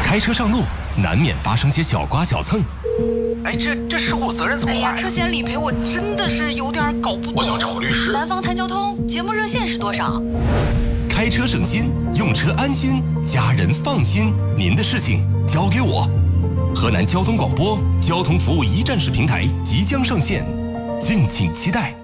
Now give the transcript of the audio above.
开车上路难免发生些小刮小蹭。 哎，这事故责任怎么划呀？ 车险理赔我真的是有点搞不懂。 我想找个律师。 南方谈交通节目热线是多少？ 开车省心，用车安心，家人放心。您的事情交给我。河南交通广播交通服务一站式平台即将上线，敬请期待。